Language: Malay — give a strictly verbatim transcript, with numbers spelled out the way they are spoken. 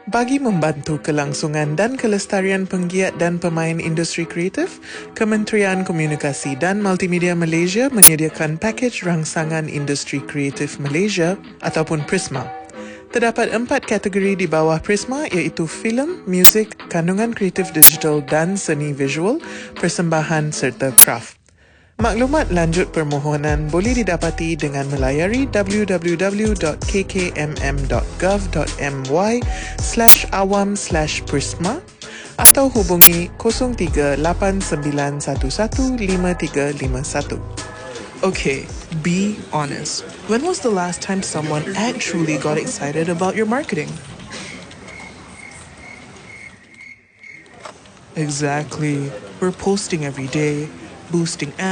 Bagi membantu kelangsungan dan kelestarian penggiat dan pemain industri kreatif, Kementerian Komunikasi dan Multimedia Malaysia menyediakan pakej rangsangan industri kreatif Malaysia ataupun Prisma. Terdapat empat kategori di bawah Prisma iaitu filem, muzik, kandungan kreatif digital dan seni visual, persembahan serta kraft. Maklumat lanjut permohonan boleh didapati dengan melayari w w w dot k k m m dot gov dot my slash awam slash prisma atau hubungi kosong tiga lapan sembilan satu satu lima tiga lima satu. Okay, be honest. When was the last time someone actually got excited about your marketing? Exactly. We're posting every day, boosting